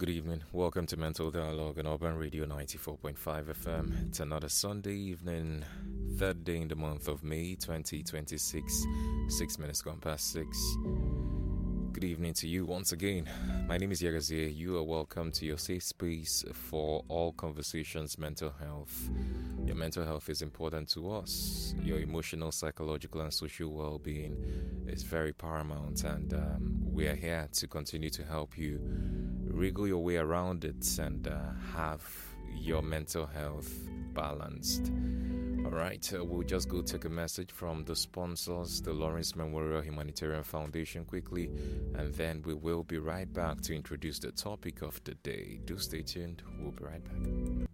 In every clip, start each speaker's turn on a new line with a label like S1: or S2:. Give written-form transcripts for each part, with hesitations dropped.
S1: Good evening. Welcome to Mental Dialogue on Urban Radio 94.5 FM. It's another Sunday evening, third day in the month of May 2026, 6 minutes gone past 6. Good evening to you once again. My name is Yagazie. You are welcome to your safe space for all conversations, mental health. Your mental health is important to us. Your emotional, psychological, and social well-being is very paramount, and we are here to continue to help you wriggle your way around it and have your mental health balanced. Alright, we'll just go take a message from the sponsors, the Lawrence Memorial Humanitarian Foundation, quickly, and then we will be right back to introduce the topic of the day. Do stay tuned, we'll be right back.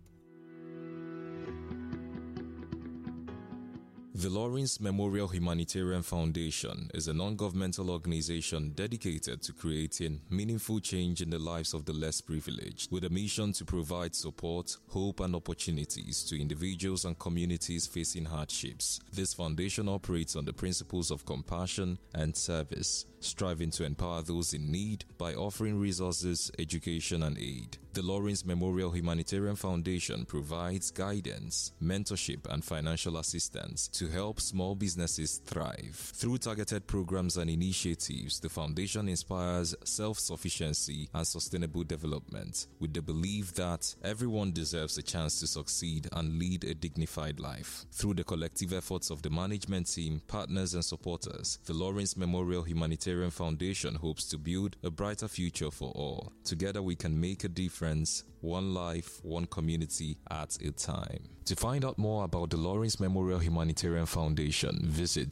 S1: The Lawrence Memorial Humanitarian Foundation is a non-governmental organization dedicated to creating meaningful change in the lives of the less privileged, with a mission to provide support, hope, and opportunities to individuals and communities facing hardships. This foundation operates on the principles of compassion and service, striving to empower those in need by offering resources, education, and aid. The Lawrence Memorial Humanitarian Foundation provides guidance, mentorship, and financial assistance to help small businesses thrive. Through targeted programs and initiatives, the foundation inspires self-sufficiency and sustainable development, with the belief that everyone deserves a chance to succeed and lead a dignified life. Through the collective efforts of the management team, partners, and supporters, the Lawrence Memorial Humanitarian Foundation hopes to build a brighter future for all. Together we can make a difference, one life, one community at a time. To find out more about the Lawrence Memorial Humanitarian Foundation, visit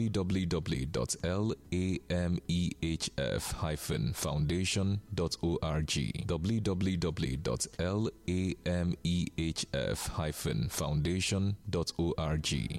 S1: www.lamehf-foundation.org www.lamehf-foundation.org.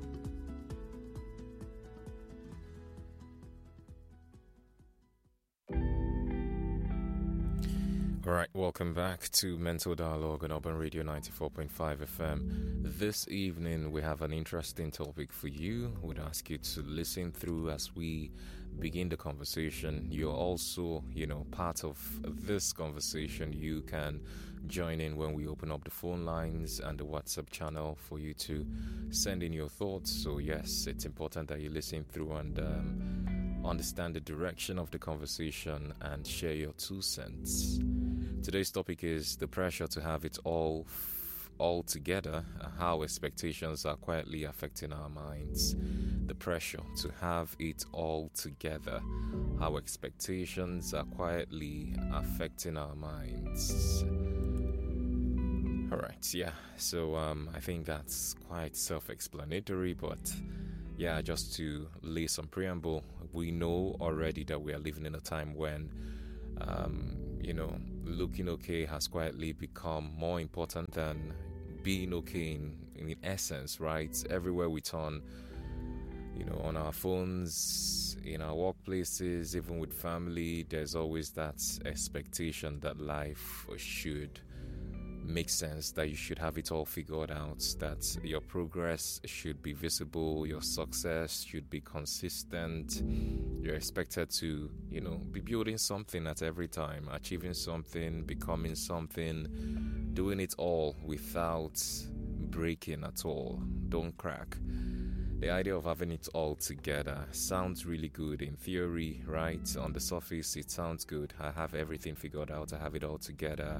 S1: Alright, welcome back to Mental Dialogue on Urban Radio 94.5 FM. This evening we have an interesting topic for you. We'd ask you to listen through as we begin the conversation. You're also, part of this conversation. You can join in when we open up the phone lines and the WhatsApp channel for you to send in your thoughts. So yes, it's important that you listen through and understand the direction of the conversation and share your 2 cents. Today's topic is the pressure to have it all together, how expectations are quietly affecting our minds. The pressure to have it all together, how expectations are quietly affecting our minds. Alright, yeah, so I think that's quite self-explanatory, but yeah, just to lay some preamble, we know already that we are living in a time when looking okay has quietly become more important than being okay in essence, right? Everywhere we turn, on our phones, in our workplaces, even with family, there's always that expectation that life should make sense, that you should have it all figured out, that your progress should be visible, your success should be consistent. You're expected to, be building something at every time, achieving something, becoming something, doing it all without breaking at all. Don't crack. The idea of having it all together sounds really good in theory, right? On the surface, it sounds good. I have everything figured out. I have it all together.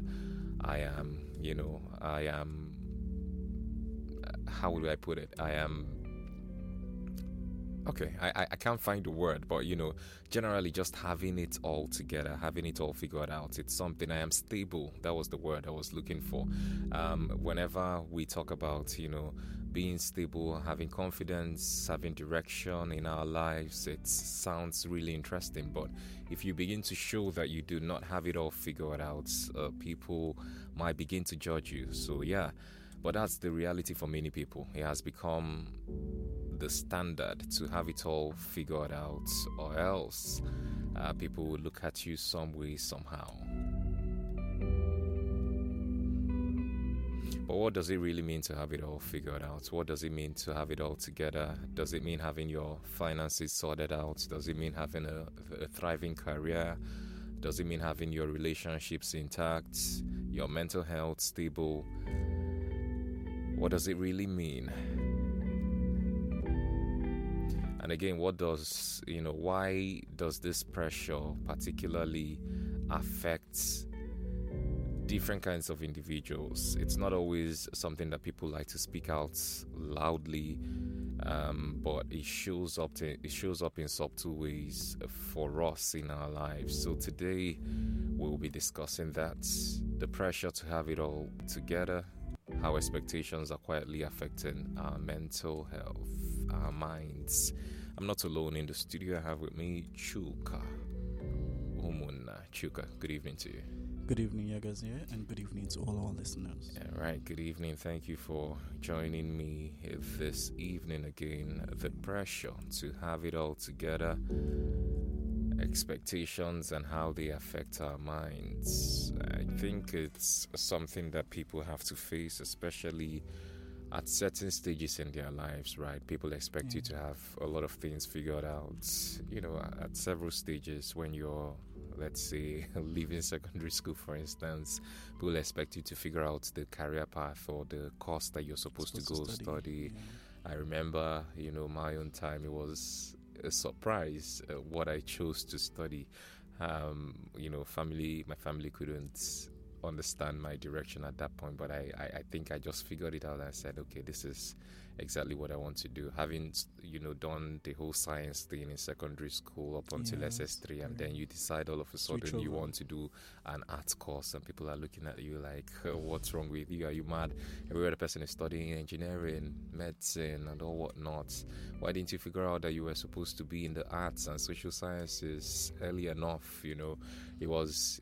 S1: How would I put it? I can't find the word, but generally just having it all together, having it all figured out. It's something. I am stable. That was the word I was looking for. Whenever we talk about, being stable, having confidence, having direction in our lives, it sounds really interesting. But if you begin to show that you do not have it all figured out, people might begin to judge you. So yeah, but that's the reality for many people. It has become the standard to have it all figured out, or else people will look at you some way, somehow. But what does it really mean to have it all figured out? What does it mean to have it all together? Does it mean having your finances sorted out? Does it mean having a thriving career? Does it mean having your relationships intact, your mental health stable? What does it really mean? And again, why does this pressure particularly affect different kinds of individuals? It's not always something that people like to speak out loudly, but it shows up in subtle ways for us in our lives. So today we'll be discussing that, the pressure to have it all together, how expectations are quietly affecting our mental health, our minds. I'm not alone in the studio. I have with me Chuka Umunna. Chuka, good evening to you.
S2: Good evening, Yagazie, and good evening to all our listeners.
S1: All right, good evening. Thank you for joining me this evening again. The pressure to have it all together, expectations and how they affect our minds. I think it's something that people have to face, especially at certain stages in their lives, right? People expect you to have a lot of things figured out, at several stages. When you're, let's say, leaving secondary school, for instance, people expect you to figure out the career path or the course that you're supposed to go study. Yeah. I remember, my own time, it was a surprise what I chose to study. My family couldn't understand my direction at that point, but I think I just figured it out and said, okay, this is exactly what I want to do. Having done the whole science thing in secondary school up until SS3, and then you decide all of a sudden you want to do an arts course, and people are looking at you like, what's wrong with you? Are you mad? Every other person is studying engineering, medicine, and all whatnot. Why didn't you figure out that you were supposed to be in the arts and social sciences early enough? It was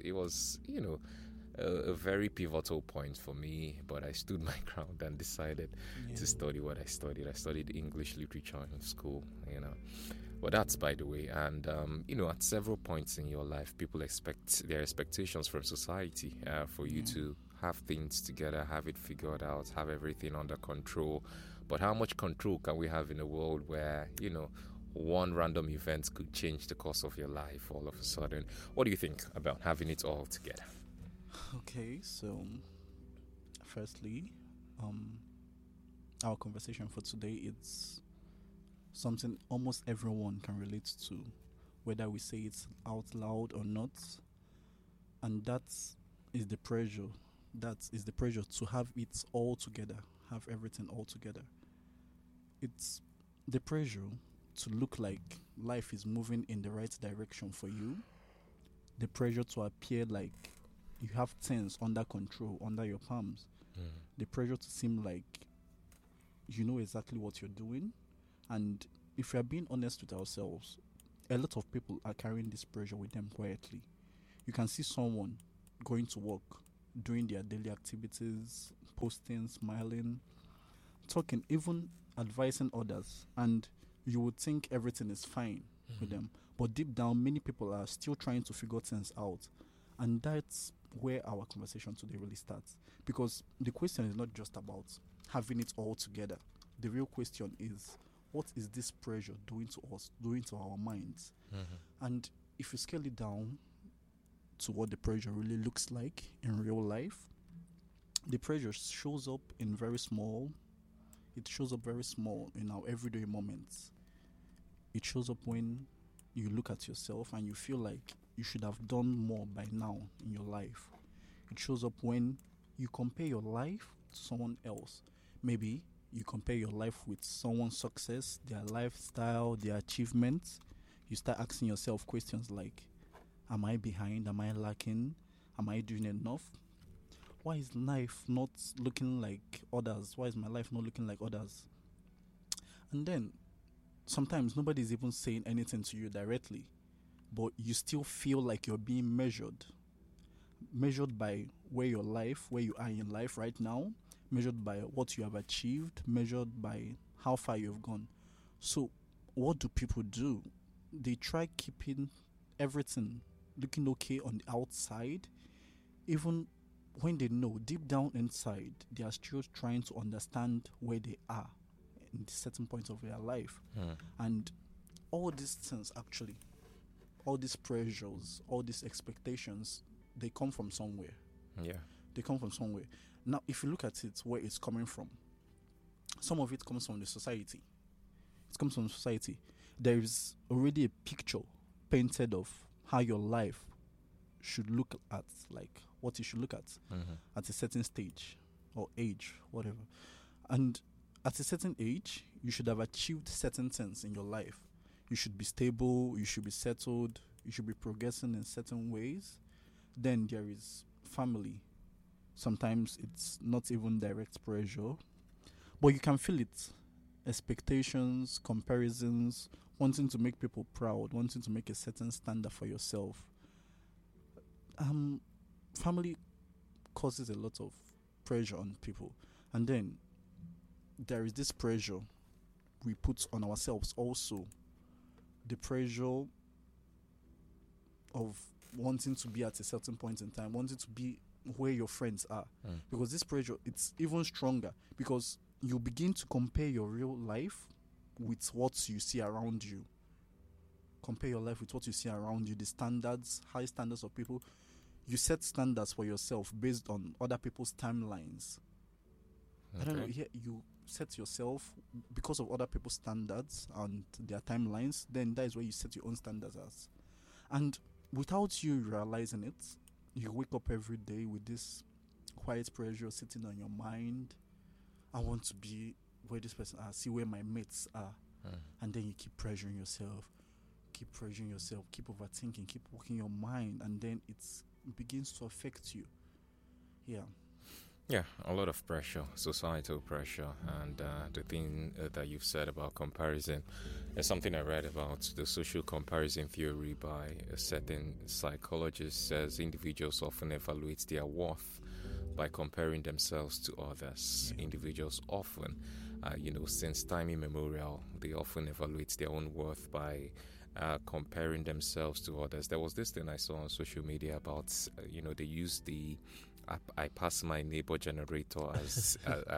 S1: a very pivotal point for me, but I stood my ground and decided to study what I studied. I studied English literature in school, But that's by the way. And, at several points in your life, people expect their expectations from society for you to have things together, have it figured out, have everything under control. But how much control can we have in a world where, one random event could change the course of your life all of a sudden? What do you think about having it all together?
S2: Okay, so firstly, our conversation for today is something almost everyone can relate to, whether we say it out loud or not, and that is the pressure. That is the pressure to have it all together, have everything all together. It's the pressure to look like life is moving in the right direction for you, the pressure to appear like you have things under control, under your palms. The pressure to seem like you know exactly what you're doing. And if we are being honest with ourselves, a lot of people are carrying this pressure with them quietly. You can see someone going to work, doing their daily activities, posting, smiling, talking, even advising others, and you would think everything is fine with them. But deep down, many people are still trying to figure things out. And that's where our conversation today really starts. Because the question is not just about having it all together. The real question is, what is this pressure doing to us, doing to our minds? And if you scale it down to what the pressure really looks like in real life, the pressure shows up very small in our everyday moments. It shows up when you look at yourself and you feel like you should have done more by now in your life. It shows up when you compare your life to someone else. Maybe you compare your life with someone's success, their lifestyle, their achievements. You start asking yourself questions like, am I behind? Am I lacking? Am I doing enough? Why is life not looking like others? Why is my life not looking like others? And then sometimes nobody's even saying anything to you directly, but you still feel like you're being measured by where you are in life right now, measured by what you have achieved, measured by how far you've gone. So what do people do? They try keeping everything looking okay on the outside, even when they know deep down inside they are still trying to understand where they are in certain points of their life. And all these things actually all these pressures, all these expectations, they come from somewhere.
S1: Yeah.
S2: They come from somewhere. Now, if you look at it, where it's coming from, some of it comes from the society. It comes from society. There is already a picture painted of how your life should look at, like what you should look at at a certain stage or age, whatever. And at a certain age, you should have achieved certain things in your life. You should be stable, you should be settled, you should be progressing in certain ways. Then there is family. Sometimes it's not even direct pressure, but you can feel it. Expectations, comparisons, wanting to make people proud, wanting to make a certain standard for yourself. Family causes a lot of pressure on people. And then there is this pressure we put on ourselves also. The pressure of wanting to be at a certain point in time, wanting to be where your friends are. Because this pressure, it's even stronger because you begin to compare your real life with what you see around you. Compare your life with what you see around you, the standards, high standards of people. You set standards for yourself based on other people's timelines. I don't know, you set yourself because of other people's standards and their timelines, then that is where you set your own standards as. And without you realizing it, you wake up every day with this quiet pressure sitting on your mind. I want to be where this person are, see where my mates are. And then you keep pressuring yourself, keep overthinking, keep working your mind, and then it begins to affect you.
S1: Yeah, a lot of pressure, societal pressure, and the thing that you've said about comparison is something I read about. The social comparison theory by a certain psychologist says individuals often evaluate their worth by comparing themselves to others. Individuals often, since time immemorial, they often evaluate their own worth by comparing themselves to others. There was this thing I saw on social media about, they use the I pass my neighbor generator as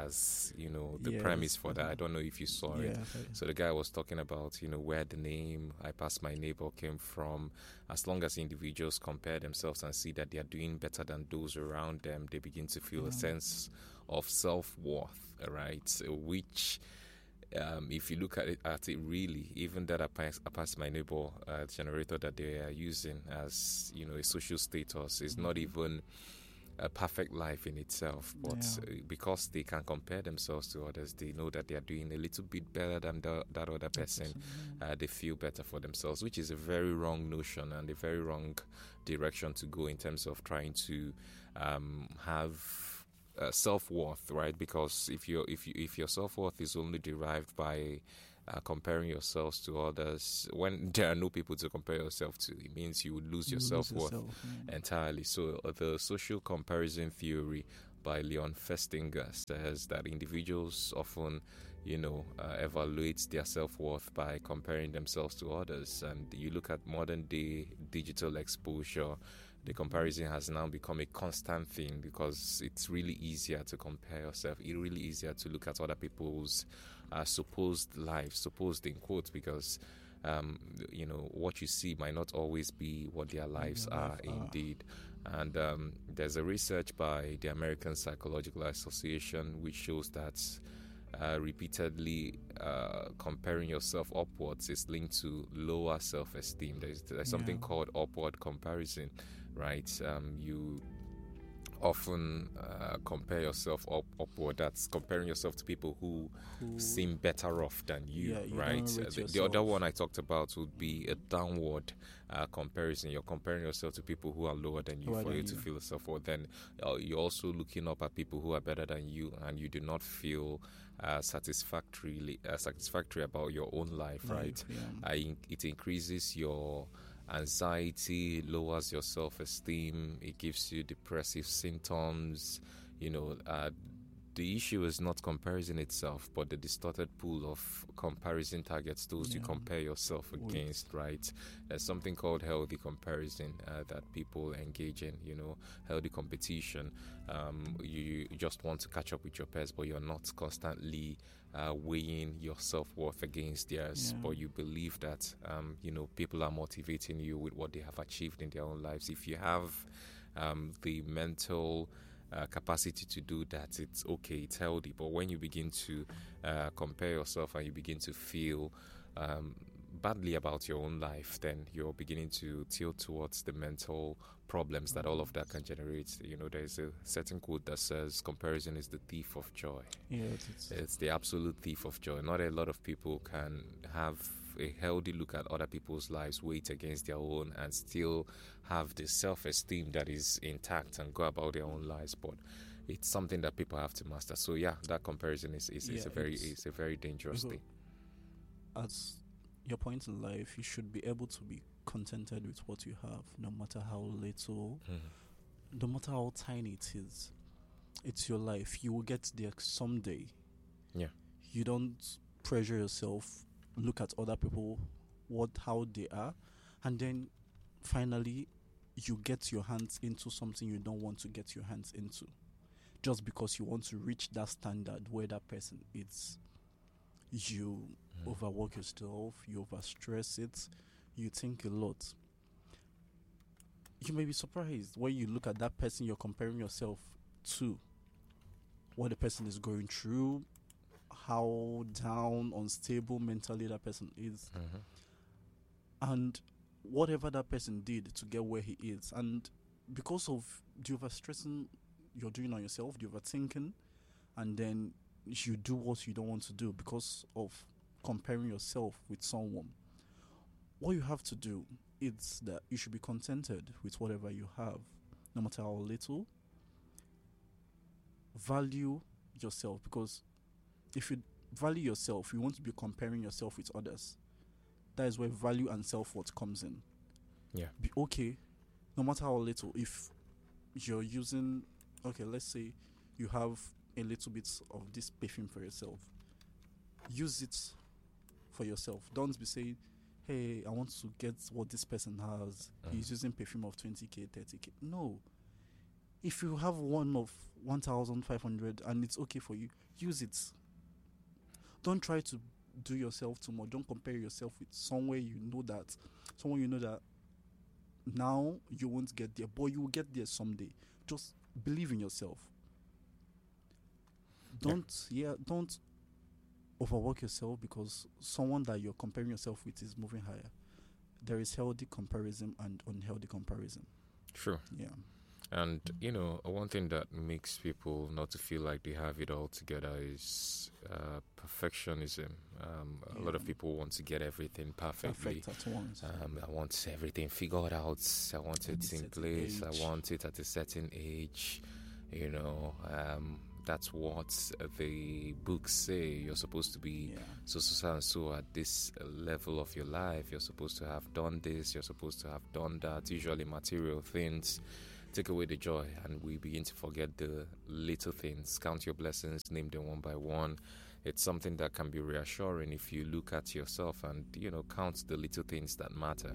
S1: the premise for that. I don't know if you saw it. So the guy was talking about where the name I pass my neighbor came from. As long as individuals compare themselves and see that they are doing better than those around them, they begin to feel a sense of self-worth, right? Which if you look at it really, even that I pass my neighbor generator that they are using as a social status is not even a perfect life in itself, but because they can compare themselves to others, they know that they are doing a little bit better than that other person. They feel better for themselves, which is a very wrong notion and a very wrong direction to go in terms of trying to have self-worth, right? Because if your self-worth is only derived by comparing yourselves to others, when there are no people to compare yourself to, it means you would lose your self-worth entirely. So the social comparison theory by Leon Festinger says that individuals often evaluate their self-worth by comparing themselves to others. And you look at modern day digital exposure, the comparison has now become a constant thing because it's really easier to compare yourself. It's really easier to look at other people's supposed lives, supposed in quotes, because what you see might not always be what their lives are indeed. And there's a research by the American Psychological Association which shows that repeatedly comparing yourself upwards is linked to lower self-esteem. There's something called upward comparison, right? You often compare yourself upward. That's comparing yourself to people who seem better off than you, right? The other one I talked about would be a downward comparison. You're comparing yourself to people who are lower than you for you to feel self-worth. Then you're also looking up at people who are better than you, and you do not feel satisfactory about your own life, right? It increases your anxiety, lowers your self-esteem, it gives you depressive symptoms, the issue is not comparison itself, but the distorted pool of comparison targets, those you compare yourself against, right? There's something called healthy comparison that people engage in, healthy competition. You just want to catch up with your peers, but you're not constantly weighing your self-worth against theirs, but you believe that, people are motivating you with what they have achieved in their own lives. If you have the mental capacity to do that, it's okay, it's healthy. But when you begin to compare yourself and you begin to feel badly about your own life, then you're beginning to tilt towards the mental problems that all of that can generate. There's a certain quote that says comparison is the thief of joy. It's the absolute thief of joy. Not a lot of people can have a healthy look at other people's lives, weigh it against their own, and still have the self-esteem that is intact and go about their own lives. But it's something that people have to master. So that comparison is a very dangerous thing.
S2: As your point in life, you should be able to be contented with what you have, no matter how little, no matter how tiny it is. It's your life. You will get there someday. Yeah. You don't pressure yourself. Look at other people, how they are, and then finally you get your hands into something you don't want to get your hands into, just because you want to reach that standard where that person is. You overwork yourself, you overstress it, you think a lot. You may be surprised when you look at that person you're comparing yourself to, what the person is going through, how down, unstable mentally that person is, and whatever that person did to get where he is. And because of the overstressing you're doing on yourself, the overthinking, and then you do what you don't want to do because of comparing yourself with someone, what you have to do is that you should be contented with whatever you have, no matter how little. Value yourself, because if you value yourself, you want to be comparing yourself with others. That is where value and self-worth comes in. Yeah. Be okay, no matter how little. If you're using, let's say you have a little bit of this perfume for yourself. Use it for yourself. Don't be saying, hey, I want to get what this person has. He's using perfume of 20k, 30k. No. If you have one of 1,500 and it's okay for you, use it. Don't try to do yourself too much. Don't compare yourself with someone you know that now you won't get there, but you will get there someday. Just believe in yourself. Don't overwork yourself because someone that you're comparing yourself with is moving higher. There is healthy comparison and unhealthy comparison. True. Yeah.
S1: And, one thing that makes people not to feel like they have it all together is perfectionism. A lot of people want to get everything perfectly.
S2: Perfect at once.
S1: I want everything figured out. I want it in place. I want it at a certain age. That's what the books say. You're supposed to be so and so at this level of your life. You're supposed to have done this. You're supposed to have done that. Usually material things take away the joy, and we begin to forget the little things. Count your blessings, name them one by one. It's something that can be reassuring if you look at yourself and, count the little things that matter.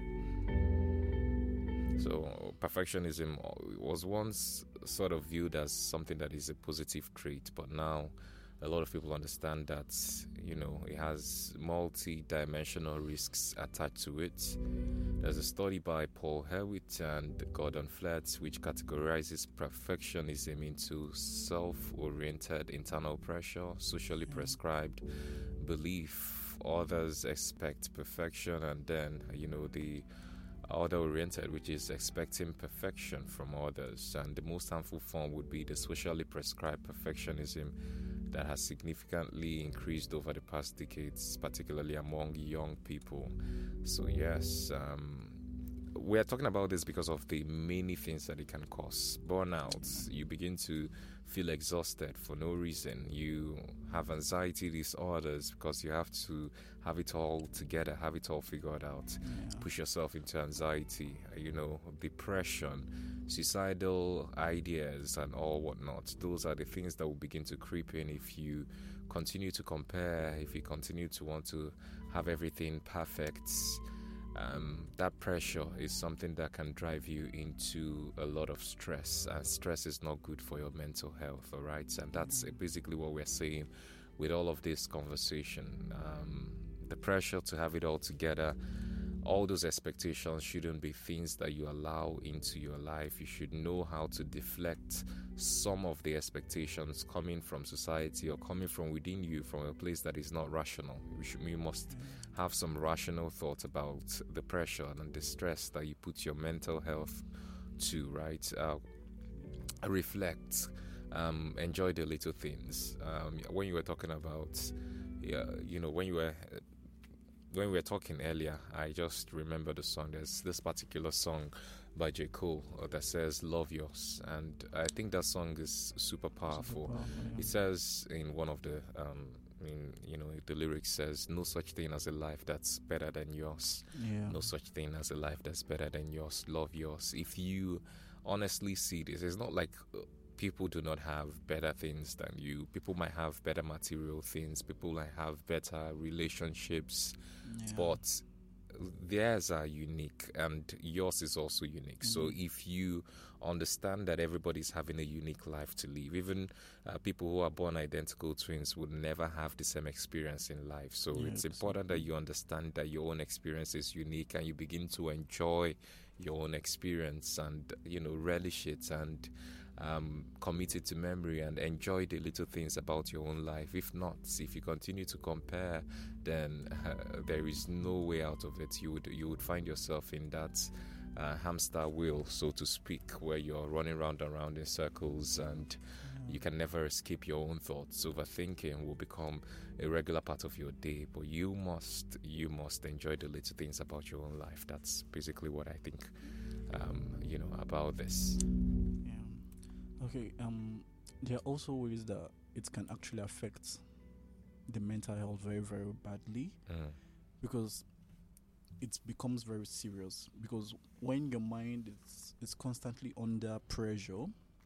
S1: So perfectionism was once sort of viewed as something that is a positive trait, but now a lot of people understand that, it has multi-dimensional risks attached to it. There's a study by Paul Hewitt and Gordon Fletch which categorizes perfectionism into self-oriented internal pressure, socially prescribed belief, others expect perfection, and then, the other-oriented, which is expecting perfection from others. And the most harmful form would be the socially prescribed perfectionism that has significantly increased over the past decades, particularly among young people. So yes, we're talking about this because of the many things that it can cause. Burnout, you begin to feel exhausted for no reason. You have anxiety disorders because you have to have it all together, have it all figured out. Push yourself into anxiety, depression, suicidal ideas, and all whatnot. Those are the things that will begin to creep in if you continue to compare, if you continue to want to have everything perfect. That pressure is something that can drive you into a lot of stress, and stress is not good for your mental health, all right? And that's basically what we're saying with all of this conversation. The pressure to have it all together, all those expectations shouldn't be things that you allow into your life. You should know how to deflect some of the expectations coming from society or coming from within you, from a place that is not rational. We must have some rational thought about the pressure and the stress that you put your mental health to, right? Reflect, enjoy the little things. When you were talking about, when we were talking earlier, I just remember the song. There's this particular song by J. Cole that says "Love Yours," and I think that song is super powerful. It says in one of the the lyrics says, "No such thing as a life that's better than yours. No such thing as a life that's better than yours. Love yours." If you honestly see this, it's not like people do not have better things than you. People might have better material things. People might have better relationships, but theirs are unique and yours is also unique. So if you understand that everybody's having a unique life to live, even people who are born identical twins would never have the same experience in life. So it's important that you understand that your own experience is unique and you begin to enjoy your own experience and relish it and commit it to memory and enjoy the little things about your own life. If not, if you continue to compare, then there is no way out of it. You would find yourself in that hamster wheel, so to speak, where you're running round and round in circles and you can never escape your own thoughts. Overthinking will become a regular part of your day, but you must enjoy the little things about your own life. That's basically what I think about this.
S2: Okay, there are also ways that it can actually affect the mental health very, very badly because it becomes very serious. Because when your mind is constantly under pressure,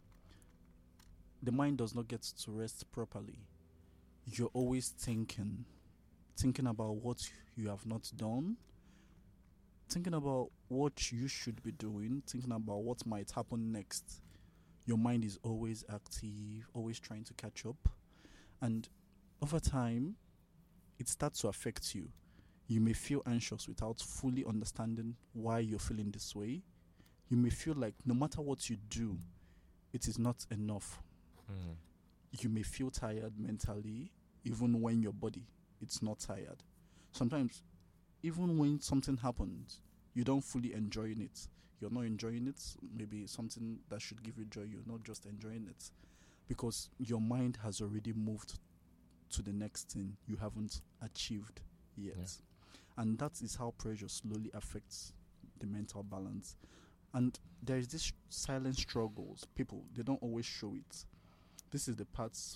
S2: the mind does not get to rest properly. You're always thinking about what you have not done, thinking about what you should be doing, thinking about what might happen next. Your mind is always active, always trying to catch up. And over time, it starts to affect you. You may feel anxious without fully understanding why you're feeling this way. You may feel like no matter what you do, it is not enough. You may feel tired mentally, even when your body it's not tired. Sometimes, even when something happens, you don't fully enjoy it. You're not enjoying it, maybe something that should give you joy, you're not just enjoying it because your mind has already moved to the next thing you haven't achieved yet. And that is how pressure slowly affects the mental balance. And there is this silent struggles. People, they don't always show it. This is the parts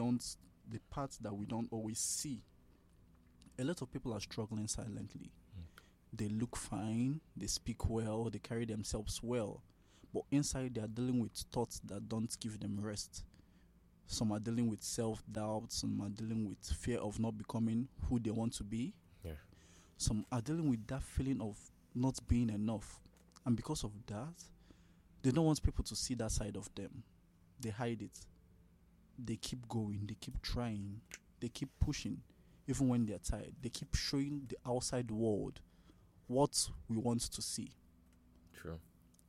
S2: that we don't always see. A lot of people are struggling silently. They look fine, they speak well, they carry themselves well, but inside they are dealing with thoughts that don't give them rest. Some are dealing with self-doubt, some are dealing with fear of not becoming who they want to be. Some are dealing with that feeling of not being enough. And because of that, they don't want people to see that side of them. They hide it. They keep going, they keep trying, they keep pushing, even when they're tired. They keep showing the outside world what we want to see.
S1: True.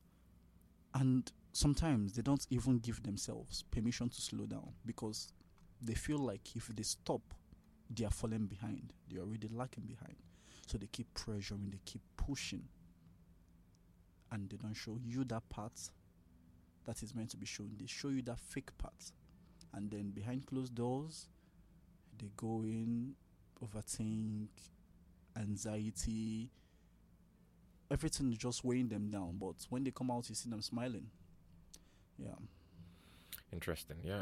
S2: And sometimes they don't even give themselves permission to slow down because they feel like if they stop, they are falling behind. They're already lagging behind. So they keep pressuring, they keep pushing. And they don't show you that part that is meant to be shown. They show you that fake part. And then behind closed doors, they go in, overthink, anxiety, everything is just weighing them down. But when they come out, you see them smiling. Yeah.
S3: Interesting. Yeah.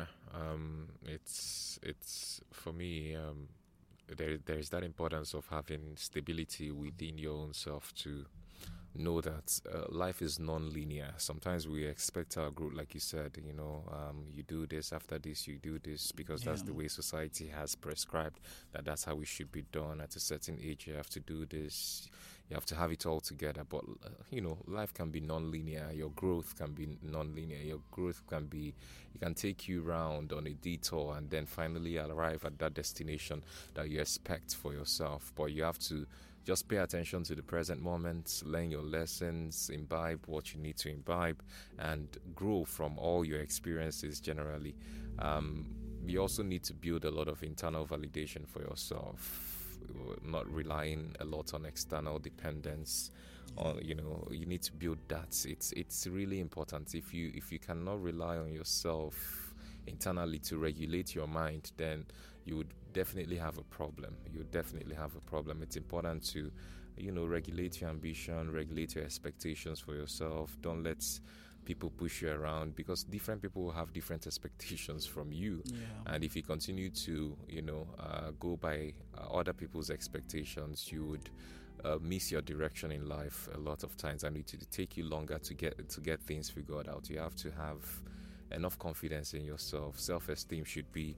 S3: It's for me. There's that importance of having stability within your own self to know that life is non-linear. Sometimes we expect our growth, like you said, you do this, after this you do this, because that's the way society has prescribed that's how it should be done. At a certain age you have to do this, you have to have it all together. But life can be non-linear. Your growth can be non-linear. Your growth can take you round on a detour and then finally arrive at that destination that you expect for yourself. But you have to just pay attention to the present moment, learn your lessons, imbibe what you need to imbibe, and grow from all your experiences generally. You also need to build a lot of internal validation for yourself, not relying a lot on external dependence. You need to build that. It's really important. If you cannot rely on yourself internally to regulate your mind, then you would definitely have a problem. It's important to, regulate your ambition, regulate your expectations for yourself. Don't let people push you around, because different people will have different expectations from you. And if you continue to, go by other people's expectations, you would miss your direction in life a lot of times, and it will take you longer to get things figured out. You have to have enough confidence in yourself. Self-esteem should be,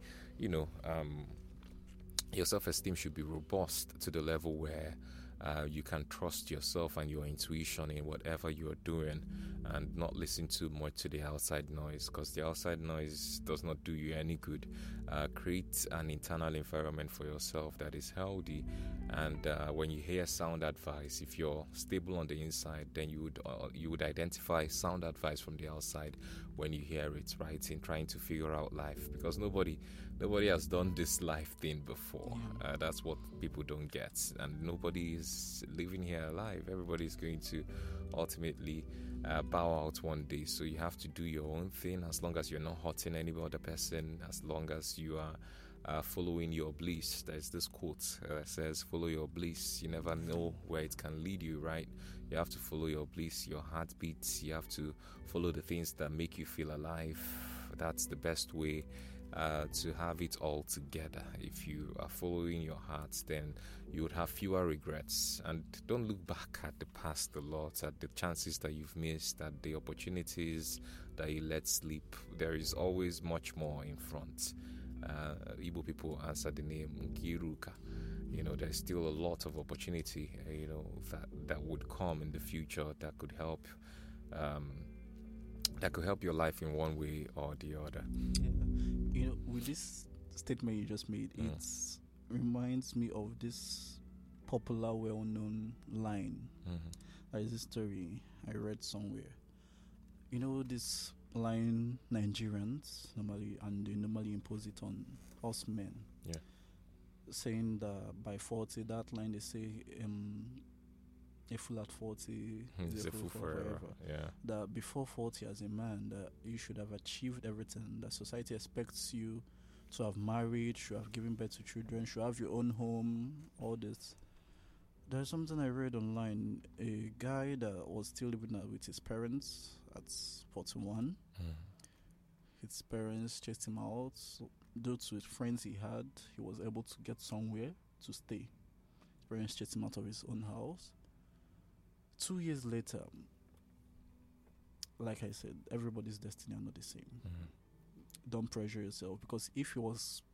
S3: your self-esteem should be robust to the level where you can trust yourself and your intuition in whatever you are doing, and not listen too much to the outside noise, because the outside noise does not do you any good. Create an internal environment for yourself that is healthy, and when you hear sound advice, if you're stable on the inside, then you would identify sound advice from the outside when you hear it, right? In trying to figure out life, because nobody has done this life thing before. That's what people don't get, and nobody is living here alive. Everybody is going to ultimately bow out one day. So you have to do your own thing, as long as you're not hurting any other person, as long as you are following your bliss. There's this quote that says, follow your bliss. You never know where it can lead you, right? You have to follow your bliss, your heartbeats. You have to follow the things that make you feel alive. That's the best way to have it all together. If you are following your heart, then you would have fewer regrets. And don't look back at the past a lot, at the chances that you've missed, at the opportunities that you let slip. There is always much more in front. Igbo people answer the name Nkiruka. There's still a lot of opportunity, that would come in the future that could help your life in one way or the other.
S2: With this statement you just made, it reminds me of this popular, well-known line. There is a story I read somewhere. This line Nigerians normally impose it on us men. Saying that by 40, that line they say, a fool at 40 is a fool forever. That before 40 as a man, that you should have achieved everything that society expects you to have married, should have given birth to children, should have your own home, all this. There's something I read online. A guy that was still living with his parents at 41. His parents chased him out. So due to his friends he had, he was able to get somewhere to stay. His parents chased him out of his own house. 2 years later, like I said, everybody's destiny are not the same. Don't pressure yourself, because if he was